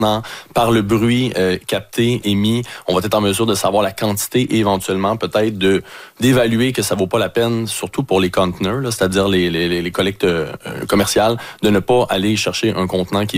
maintenant, par le bruit capté, émis, on va être en mesure de savoir la quantité et éventuellement peut-être d'évaluer que ça vaut pas la peine, surtout pour les conteneurs, là, c'est-à-dire les collectes commerciales, de ne pas aller chercher un contenant qui est